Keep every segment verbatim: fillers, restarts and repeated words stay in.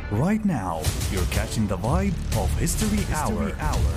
Right now, you're catching the vibe of History, History Hour. Hour.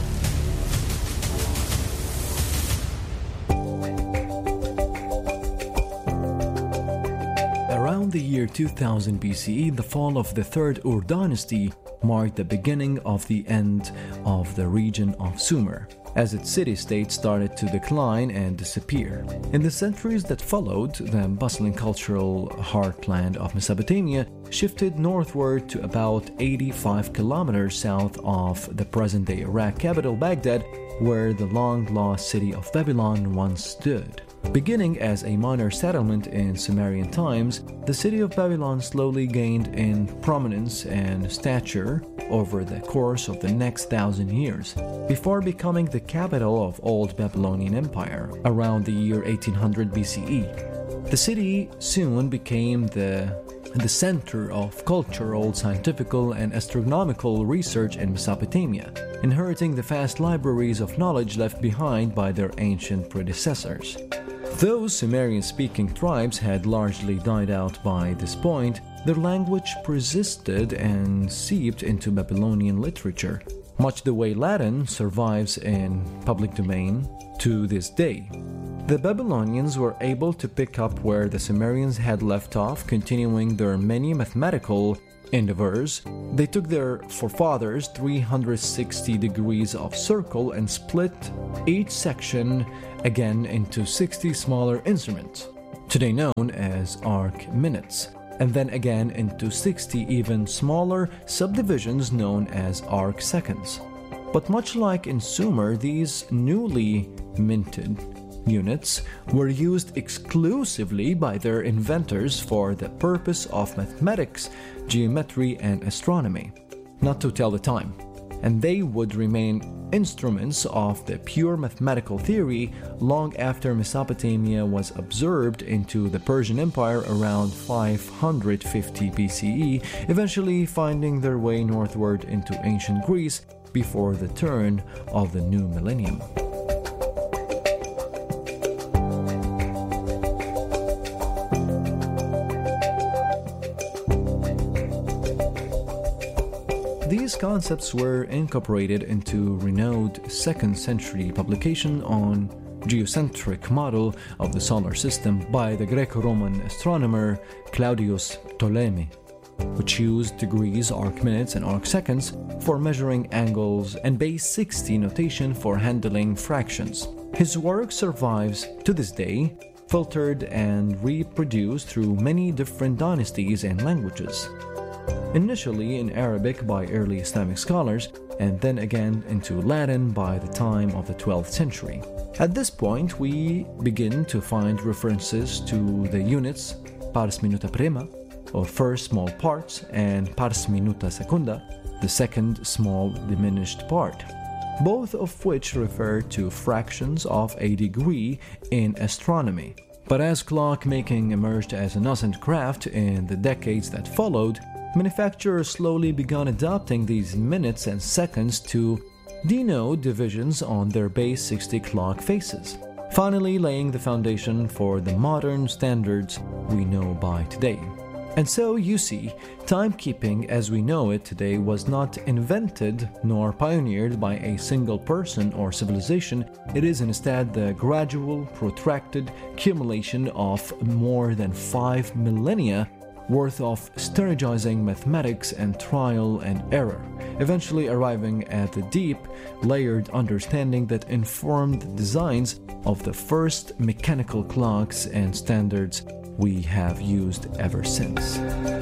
Around the year two thousand B C E, the fall of the Third Ur dynasty marked the beginning of the end of the region of Sumer, as its city-state started to decline and disappear. In the centuries that followed, the bustling cultural heartland of Mesopotamia shifted northward to about eighty-five kilometers south of the present-day Iraq capital Baghdad, where the long-lost city of Babylon once stood. Beginning as a minor settlement in Sumerian times, the city of Babylon slowly gained in prominence and stature over the course of the next thousand years, before becoming the capital of Old Babylonian Empire around the year eighteen hundred B C E. The city soon became the the center of cultural, scientific, and astronomical research in Mesopotamia, inheriting the vast libraries of knowledge left behind by their ancient predecessors. Though Sumerian-speaking tribes had largely died out by this point, their language persisted and seeped into Babylonian literature, much the way Latin survives in public domain to this day. The Babylonians were able to pick up where the Sumerians had left off, continuing their many mathematical endeavors. They took their forefathers' three hundred sixty degrees of circle and split each section again into sixty smaller instruments, today known as arc minutes, and then again into sixty even smaller subdivisions known as arc seconds. But much like in Sumer, these newly minted units were used exclusively by their inventors for the purpose of mathematics, geometry, and astronomy, not to tell the time, and they would remain instruments of the pure mathematical theory long after Mesopotamia was absorbed into the Persian Empire around five hundred fifty B C E, eventually finding their way northward into ancient Greece before the turn of the new millennium. These concepts were incorporated into renowned second century publication on geocentric model of the solar system by the Greco-Roman astronomer Claudius Ptolemy, which used degrees, arc minutes, and arc seconds for measuring angles and base sixty notation for handling fractions. His work survives to this day, filtered and reproduced through many different dynasties and languages. Initially in Arabic by early Islamic scholars, and then again into Latin by the time of the twelfth century. At this point, we begin to find references to the units pars minuta prima, or first small parts, and pars minuta secunda, the second small diminished part, both of which refer to fractions of a degree in astronomy. But as clockmaking emerged as a nascent craft in the decades that followed, manufacturers slowly began adopting these minutes and seconds to denote divisions on their base sixty clock faces, finally laying the foundation for the modern standards we know by today. And so, you see, timekeeping as we know it today was not invented nor pioneered by a single person or civilization. It is instead the gradual, protracted accumulation of more than five millennia worth of strategizing mathematics and trial and error, eventually arriving at the deep, layered understanding that informed the designs of the first mechanical clocks and standards we have used ever since.